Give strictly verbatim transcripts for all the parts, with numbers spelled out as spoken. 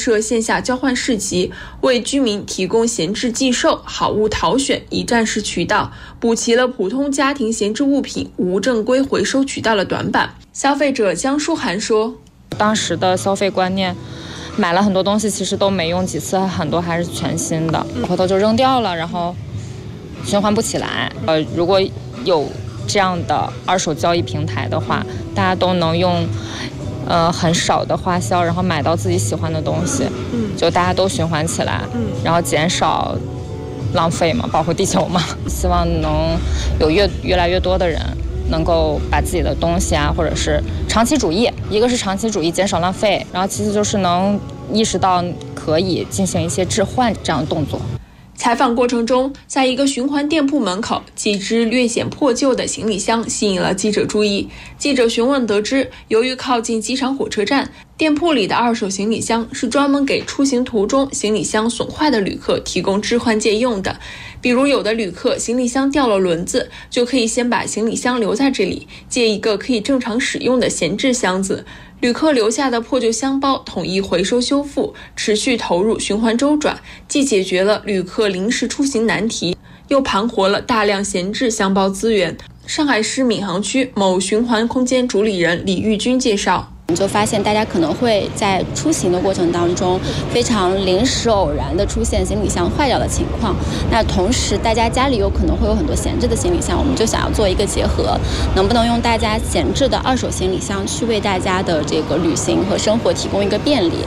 设线下交换市集，为居民提供闲置寄售、好物淘选一站式渠道，补齐了普通家庭闲置物品无正规回收渠道的短板。消费者江淑涵说， 当时的消费观念，买了很多东西其实都没用几次，很多还是全新的，回头就扔掉了，然后循环不起来。呃，如果有这样的二手交易平台的话，大家都能用呃很少的花销，然后买到自己喜欢的东西，就大家都循环起来，然后减少浪费嘛，保护地球嘛。希望能有越越来越多的人能够把自己的东西啊，或者是长期主义，一个是长期主义减少浪费，然后其次就是能意识到可以进行一些置换这样的动作。 采访过程中，在一个循环店铺门口，几只略显破旧的行李箱吸引了记者注意。记者询问得知，由于靠近机场火车站，店铺里的二手行李箱是专门给出行途中行李箱损坏的旅客提供置换借用的。比如有的旅客行李箱掉了轮子，就可以先把行李箱留在这里，借一个可以正常使用的闲置箱子。旅客留下的破旧箱包统一回收修复，持续投入循环周转，既解决了旅客临时出行难题，又盘活了大量闲置箱包资源。上海市闵行区某循环空间主理人李玉军介绍， 我们就发现大家可能会在出行的过程当中非常临时偶然的出现行李箱坏掉的情况，那同时大家家里有可能会有很多闲置的行李箱，我们就想要做一个结合，能不能用大家闲置的二手行李箱去为大家的这个旅行和生活提供一个便利。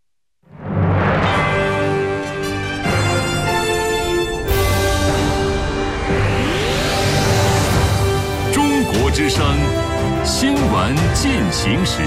中国之声新闻进行时，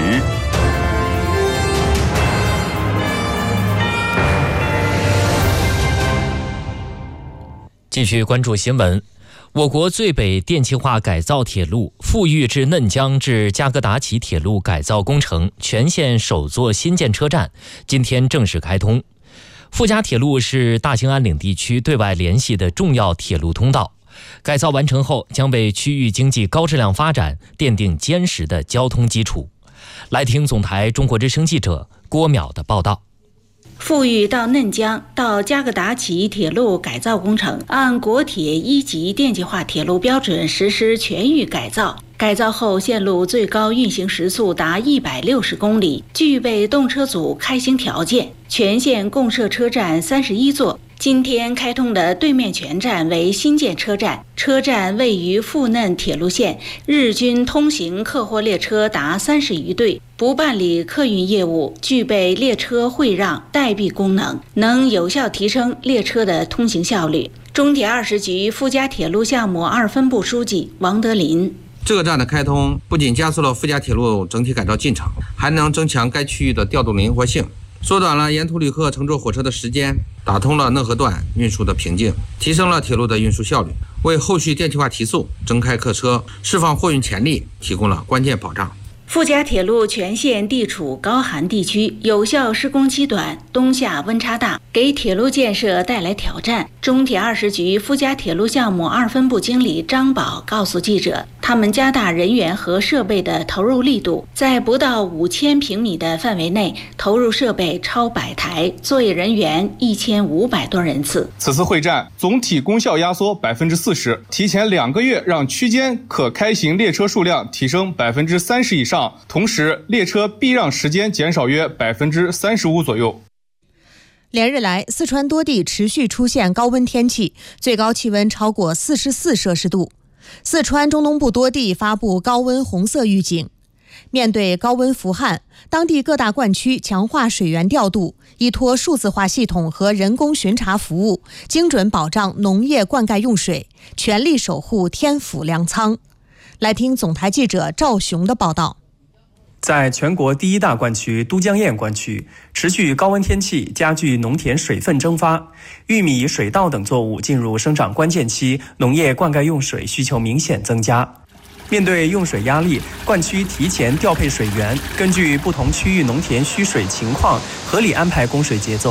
继续关注新闻。我国最北电气化改造铁路富裕至嫩江至加格达奇铁路改造工程全线首座新建车站今天正式开通。富加铁路是大兴安岭地区对外联系的重要铁路通道，改造完成后将为区域经济高质量发展奠定坚实的交通基础。来听总台中国之声记者郭淼的报道。 富裕到嫩江到加格达奇铁路改造工程按国铁一级电气化铁路标准实施全域改造，改造后线路最高运行时速达一百六十公里，具备动车组开行条件。全线共设车站三十一座。今天开通的对面全站为新建车站，车站位于富嫩铁路线，日均通行客货列车达三十余对，不办理客运业务，具备列车会让代币功能，能有效提升列车的通行效率。中铁二十局富加铁路项目二分部书记王德林， 这个站的开通不仅加速了富加铁路整体改造进程，还能增强该区域的调度灵活性，缩短了沿途旅客乘坐火车的时间，打通了讷河段运输的瓶颈，提升了铁路的运输效率，为后续电气化提速、增开客车、释放货运潜力提供了关键保障。 富加铁路全线地处高寒地区，有效施工期短，冬夏温差大，给铁路建设带来挑战。中铁二十局富加铁路项目二分部经理张宝告诉记者，他们加大人员和设备的投入力度，在不到五千平米的范围内投入设备超百台，作业人员一千五百多人次。 此次会战总体功效压缩百分之四十，提前两个月让区间可开行列车数量提升百分之三十以上，同时列车避让时间减少约百分之三十五左右。 连日来，四川多地持续出现高温天气，最高气温超过四十四摄氏度。四川中东部多地发布高温红色预警。面对高温伏旱，当地各大灌区强化水源调度，依托数字化系统和人工巡查服务，精准保障农业灌溉用水，全力守护天府粮仓。来听总台记者赵雄的报道。 在全国第一大灌区都江堰灌区，持续高温天气加剧农田水分蒸发，玉米、水稻等作物进入生长关键期，农业灌溉用水需求明显增加。面对用水压力，灌区提前调配水源，根据不同区域农田需水情况，合理安排供水节奏。同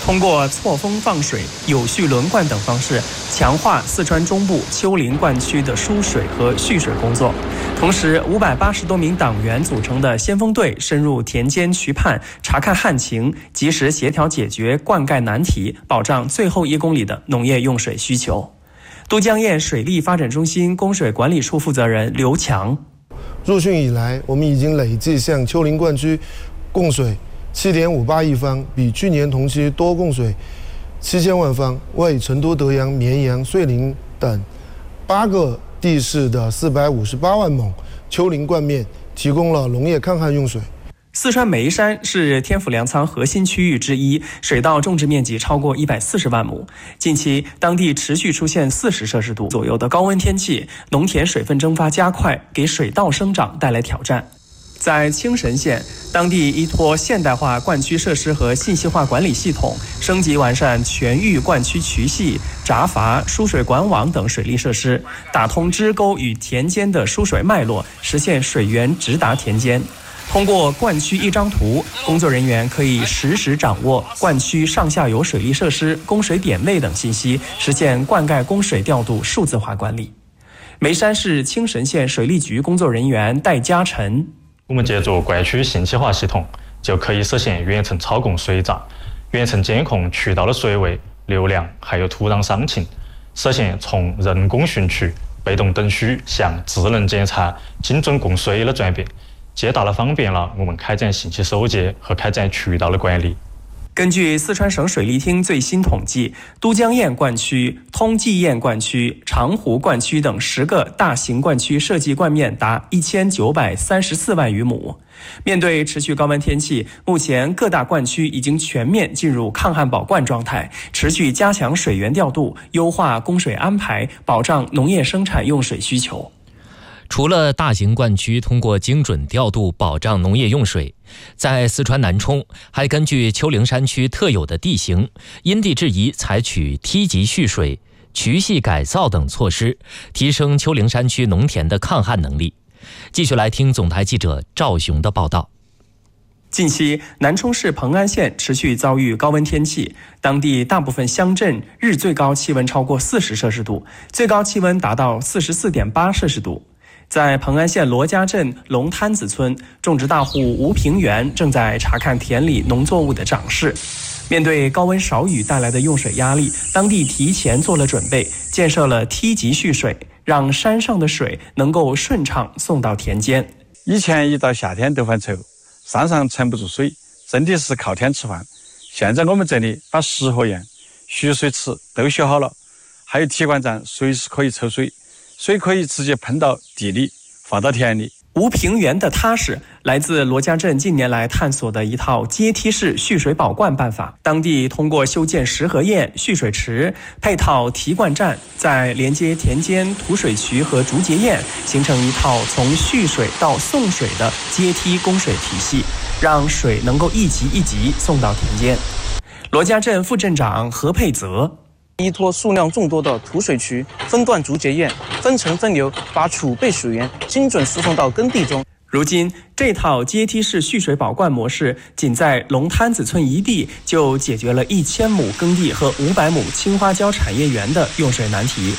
通过错峰放水、有序轮灌等方式，强化四川中部丘陵灌区的输水和蓄水工作。同时，五百八十多名党员组成的先锋队深入田间渠畔，查看旱情，及时协调解决灌溉难题，保障最后一公里的农业用水需求。都江堰水利发展中心供水管理处负责人刘强： 入汛以来，我们已经累计向丘陵灌区供水七点五八亿方，比去年同期多供水七千万方，为成都、德阳、绵阳、遂宁等八个地市的四百五十八万亩丘陵灌面提供了农业抗旱用水。 四川眉山是天府粮仓核心区域之一，水稻种植面积超过一百四十万亩。近期，当地持续出现四十摄氏度左右的高温天气，农田水分蒸发加快，给水稻生长带来挑战。在青神县，当地依托现代化灌区设施和信息化管理系统，升级完善全域灌区渠系、闸阀、输水管网等水利设施，打通支沟与田间的输水脉络，实现水源直达田间。通过灌区一张图，工作人员可以实时掌握灌区上下游水利设施、供水点位等信息，实现灌溉供水调度数字化管理。眉山市青神县水利局工作人员戴嘉晨： 我们借助灌区信息化系统，就可以实现远程操控水闸、远程监控渠道的水位、流量，还有土壤伤情，实现从人工汛区、被动等需向智能检查、精准供水的转变，皆大大方便了我们开展信息收集和开展渠道的管理。 根据四川省水利厅最新统计，都江堰灌区、通济堰灌区、长湖灌区等十个大型灌区设计灌面达一千九百三十四万余亩。面对持续高温天气，目前各大灌区已经全面进入抗旱保灌状态，持续加强水源调度，优化供水安排，保障农业生产用水需求。 除了大型灌区通过精准调度保障农业用水，在四川南充还根据丘陵山区特有的地形，因地制宜采取梯级蓄水、渠系改造等措施，提升丘陵山区农田的抗旱能力。继续来听总台记者赵雄的报道。 近期，南充市蓬安县持续遭遇高温天气，当地大部分乡镇日最高气温超过四十摄氏度，最高气温达到四十四点八摄氏度。在蓬安县罗家镇龙滩子村，种植大户吴平原正在查看田里农作物的长势。面对高温少雨带来的用水压力，当地提前做了准备，建设了梯级蓄水，让山上的水能够顺畅送到田间。 以前一到夏天都犯愁，山上盛不住水，真的是靠天吃饭。现在我们这里把石河堰、蓄水池都修好了，还有提灌站，随时可以抽水。水可以直接喷到地里，放到田里。 吴平原的踏实来自罗家镇近年来探索的一套阶梯式蓄水保灌办法。当地通过修建石河堰蓄水池、配套提灌站，再连接田间土水渠和竹节堰，形成一套从蓄水到送水的阶梯供水体系，让水能够一级一级送到田间。罗家镇副镇长何佩泽： 依托数量众多的土水渠，分段竹节堰，分层分流，把储备水源精准输送到耕地中。 如今，这套阶梯式蓄水保灌模式，仅在龙滩子村一地就解决了一千亩耕地和五百亩青花椒产业园的用水难题。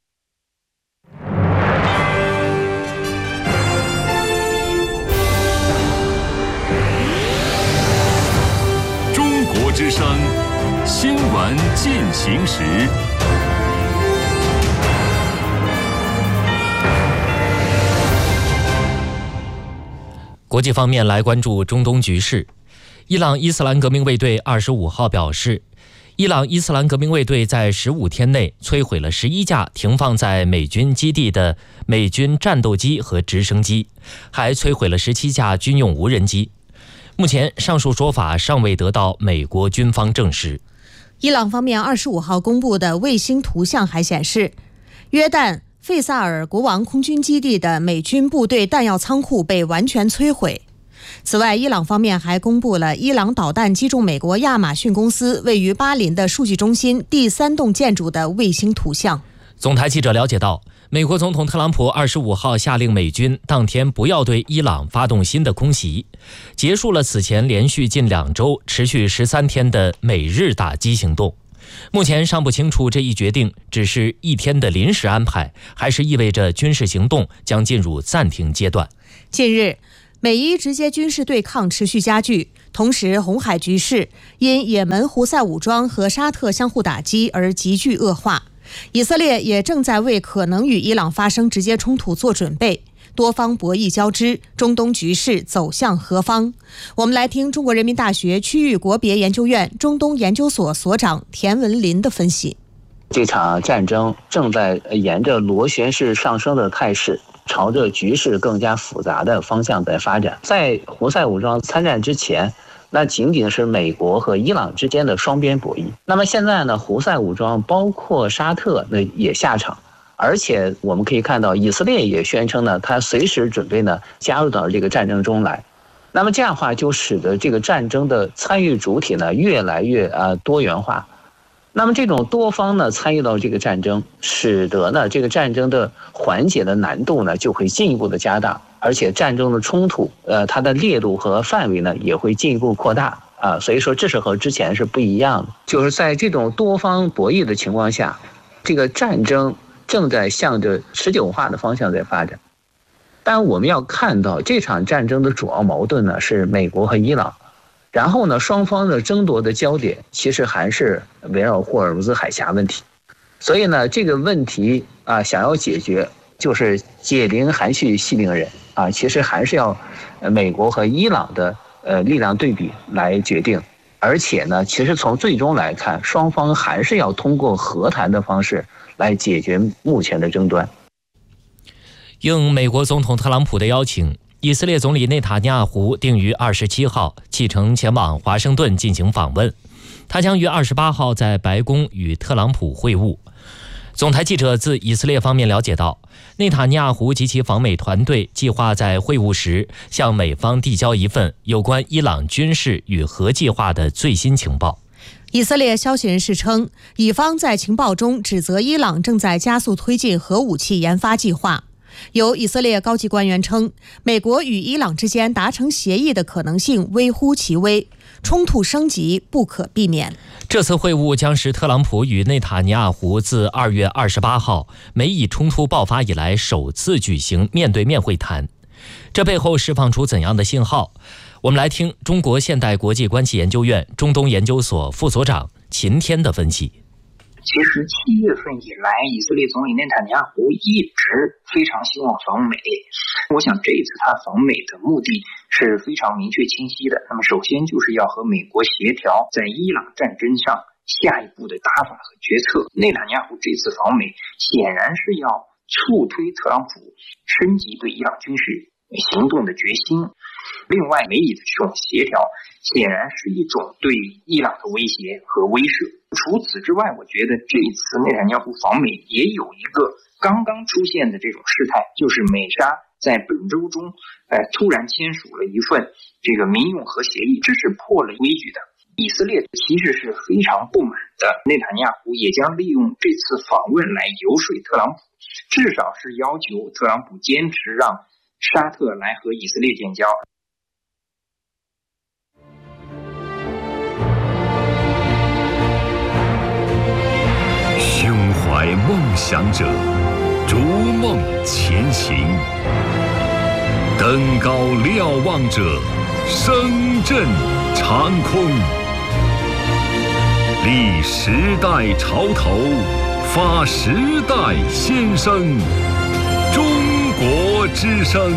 中国之声新闻进行时。 国际方面来关注中东局势。伊朗伊斯兰革命卫队二十五号表示，伊朗伊斯兰革命卫队在十五天内摧毁了十一架停放在美军基地的美军战斗机和直升机，还摧毁了十七架军用无人机。目前，上述说法尚未得到美国军方证实。 伊朗方面二十五号公布的卫星图像还显示，约旦费萨尔国王空军基地的美军部队弹药仓库被完全摧毁。此外，伊朗方面还公布了伊朗导弹击中美国亚马逊公司位于巴林的数据中心第三栋建筑的卫星图像。 总台记者了解到， 美国总统特朗普二十五号下令美军当天不要对伊朗发动新的空袭，结束了此前连续近两周、持续十三天的美日打击行动。目前尚不清楚这一决定只是一天的临时安排，还是意味着军事行动将进入暂停阶段。 近日，美伊直接军事对抗持续加剧，同时红海局势因也门胡塞武装和沙特相互打击而急剧恶化。以色列也正在为可能与伊朗发生直接冲突做准备，多方博弈交织，中东局势走向何方？我们来听中国人民大学区域国别研究院中东研究所所长田文林的分析。 这场战争正在沿着螺旋式上升的态势，朝着局势更加复杂的方向在发展。在胡塞武装参战之前，那仅仅是美国和伊朗之间的双边博弈。那么现在呢，胡塞武装包括沙特那也下场，而且我们可以看到以色列也宣称呢，他随时准备呢加入到这个战争中来。那么这样的话，就使得这个战争的参与主体呢越来越啊多元化。那么这种多方呢参与到这个战争，使得呢这个战争的缓解的难度呢就会进一步的加大，而且战争的冲突，呃，它的烈度和范围呢也会进一步扩大啊。所以说这是和之前是不一样的，就是在这种多方博弈的情况下，这个战争正在向着持久化的方向在发展。但我们要看到这场战争的主要矛盾呢是美国和伊朗。然后呢，双方的争夺的焦点其实还是围绕霍尔木兹海峡问题，所以呢，这个问题啊，想要解决，就是解铃还须系铃人啊，其实还是要美国和伊朗的呃力量对比来决定，而且呢，其实从最终来看，双方还是要通过和谈的方式来解决目前的争端。 应美国总统特朗普的邀请，以色列总理内塔尼亚胡定于二十七号启程前往华盛顿进行访问，他将于二十八号在白宫与特朗普会晤。总台记者自以色列方面了解到，内塔尼亚胡及其访美团队计划在会晤时向美方递交一份有关伊朗军事与核计划的最新情报。 以色列消息人士称，以方在情报中指责伊朗正在加速推进核武器研发计划。有以色列高级官员称，美国与伊朗之间达成协议的可能性微乎其微，冲突升级不可避免。 这次会晤将是特朗普与内塔尼亚胡自二月二十八号美以冲突爆发以来首次举行面对面会谈，这背后释放出怎样的信号？我们来听中国现代国际关系研究院中东研究所副所长秦天的分析。 其实七月份以来，以色列总理内塔尼亚胡一直非常希望访美。我想这一次他访美的目的是非常明确清晰的。那么首先就是要和美国协调在伊朗战争上下一步的打法和决策。内塔尼亚胡这次访美显然是要促推特朗普升级对伊朗军事行动的决心。另外，美以的这种协调显然是一种对伊朗的威胁和威慑。除此之外，我觉得这一次内塔尼亚胡访美也有一个刚刚出现的这种事态，就是美沙在本周中，呃，突然签署了一份这个民用核协议，这是破了规矩的。以色列其实是非常不满的，内塔尼亚胡也将利用这次访问来游说特朗普，至少是要求特朗普坚持让沙特来和以色列建交。 胸怀梦想者，逐梦前行；登高瞭望者，声震长空。立时代潮头，发时代先声。中国之声。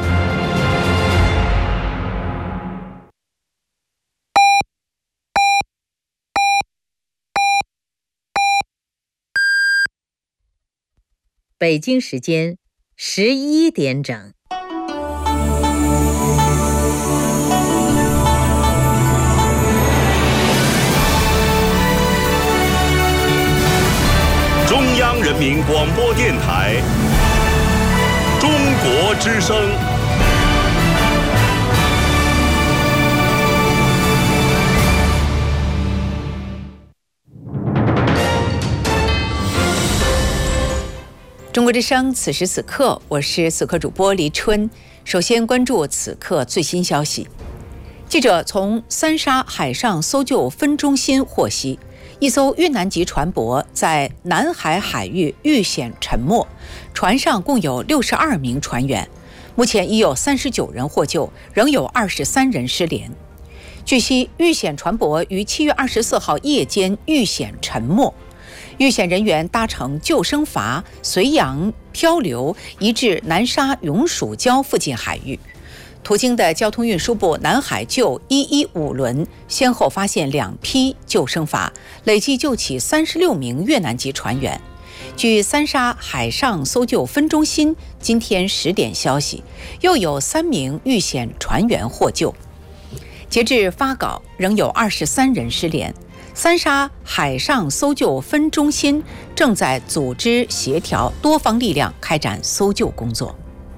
北京时间十一点整。 中央人民广播电台中国之声。 中国之声，此时此刻，我是此刻主播黎春。首先关注此刻最新消息。记者从三沙海上搜救分中心获悉，一艘越南籍船舶在南海海域遇险沉没，船上共有六十二名船员，目前已有三十九人获救，仍有二十三人失联。据悉，遇险船舶于七月二十四号夜间遇险沉没。遇险人员搭乘救生筏随洋漂流，移至南沙永暑礁附近海域。途经的交通运输部南海救一一五轮先后发现两批救生筏，累计救起三十六名越南籍船员。据三沙海上搜救分中心今天十点消息，又有三名遇险船员获救。截至发稿，仍有二十三人失联。三沙海上搜救分中心正在组织协调多方力量开展搜救工作。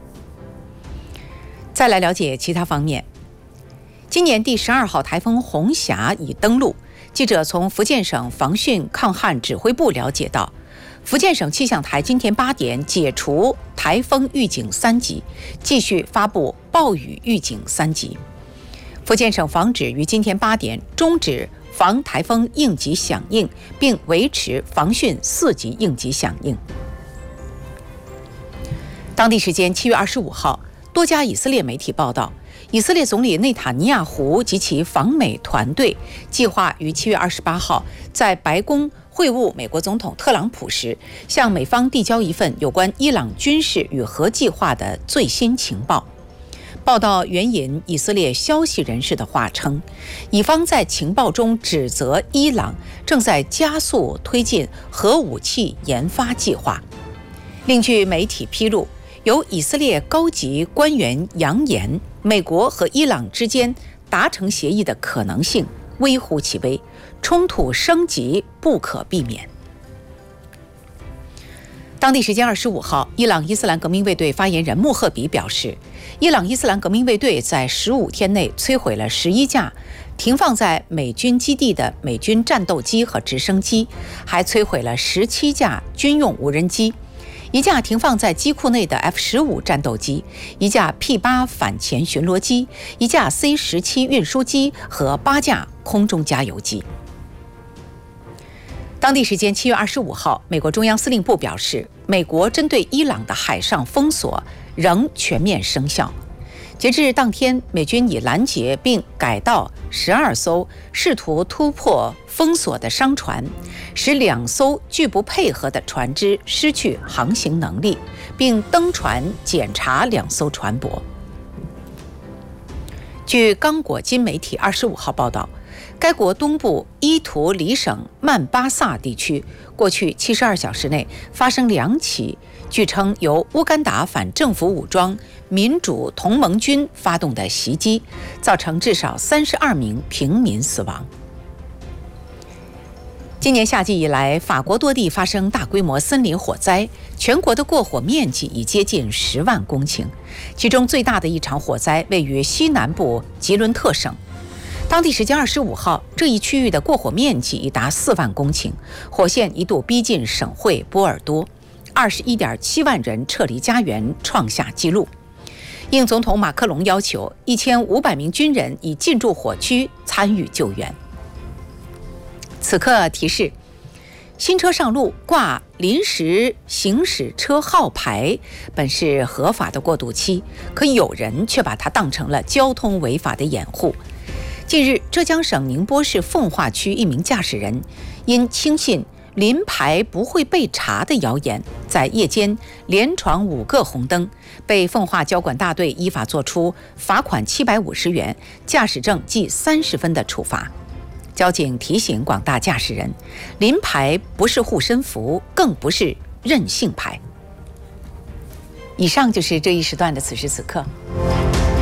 再来了解其他方面。今年第十二号台风红霞已登陆。记者从福建省防汛抗旱指挥部了解到，福建省气象台今天八点解除台风预警三级，继续发布暴雨预警三级。福建省防指于今天八点终止防台风应急响应，并维持防汛四级应急响应。当地时间七月二十五号，多家以色列媒体报道，以色列总理内塔尼亚胡及其访美团队计划于七月二十八号在白宫会晤美国总统特朗普时，向美方递交一份有关伊朗军事与核计划的最新情报。报道援引以色列消息人士的话称，以方在情报中指责伊朗正在加速推进核武器研发计划。另据媒体披露，有以色列高级官员扬言，美国和伊朗之间达成协议的可能性微乎其微，冲突升级不可避免。当地时间二十五号，伊朗伊斯兰革命卫队发言人穆赫比表示，伊朗伊斯兰革命卫队在十五天内摧毁了十一架停放在美军基地的美军战斗机和直升机，还摧毁了十七架军用无人机，一架停放在机库内的 F 十五 战斗机，一架 P 八 反潜巡逻机，一架 C 十七 运输机和八架空中加油机。当地时间七月二十五号，美国中央司令部表示，美国针对伊朗的海上封锁仍全面生效。截至当天，美军已拦截并改道十二艘试图突破封锁的商船，使两艘拒不配合的船只失去航行能力，并登船检查两艘船舶。据刚果金媒体二十五号报道，该国东部伊图里省曼巴萨地区过去七十二小时内发生两起据称由乌干达反政府武装民主同盟军发动的袭击，造成至少三十二名平民死亡。今年夏季以来，法国多地发生大规模森林火灾，全国的过火面积已接近十万公顷，其中最大的一场火灾位于西南部吉伦特省。当地时间二十五号，这一区域的过火面积已达四万公顷，火线一度逼近省会波尔多，二十一点七万人撤离家园，创下纪录。应总统马克龙要求，一千五百名军人已进驻火区参与救援。此刻提示：新车上路挂临时行驶车号牌本是合法的过渡期，可有人却把它当成了交通违法的掩护。近日，浙江省宁波市奉化区一名驾驶人因轻信临牌不会被查的谣言，在夜间连闯五个红灯，被奉化交管大队依法作出罚款七百五十元、驾驶证记三十分的处罚。交警提醒广大驾驶人，临牌不是护身符，更不是任性牌。以上就是这一时段的此时此刻。